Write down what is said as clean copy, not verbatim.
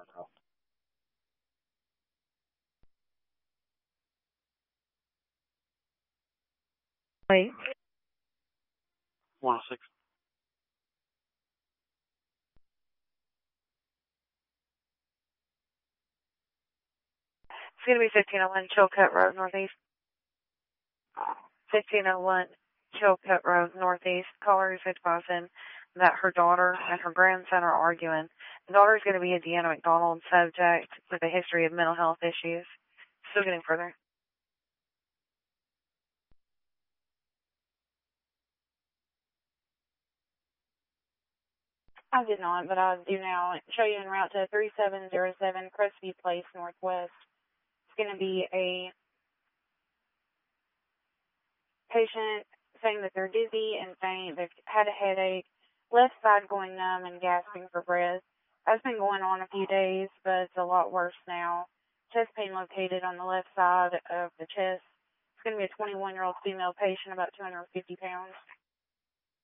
Wait. 106. It's going to be 1501 Chilcutt Road, Northeast. 1501 Chilcutt Road, Northeast. Caller is advising that her daughter and her grandson are arguing. The daughter is going to be a Deanna McDonald subject with a history of mental health issues. Still getting further. I did not, but I do now. Show you en route to 3707 Crestview Place, Northwest. It's going to be a patient saying that they're dizzy and faint. They've had a headache, left side going numb and gasping for breath. That's been going on a few days, but it's a lot worse now. Chest pain located on the left side of the chest. It's going to be a 21-year-old female patient, about 250 pounds.